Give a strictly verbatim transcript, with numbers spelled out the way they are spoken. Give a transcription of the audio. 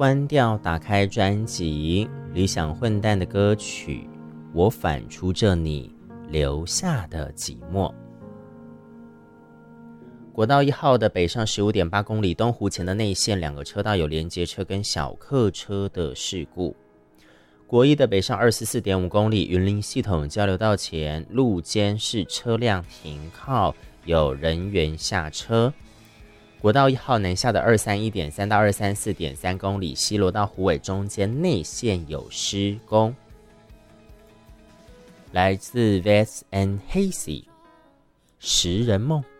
关掉打开专辑，理想混蛋的歌曲我反出这你留下的寂寞。国道一号的北上 十五点八公里东湖前的内线两个车道有连接车跟小客车的事故。国一的北上 二十四点五公里云林系统交流道前路肩是车辆停靠，有人员下车。国道一号南下的 二三一点三 到 二三四点三公里西螺到虎尾中间内线有施工。来自 Vets and Hazy 食人梦。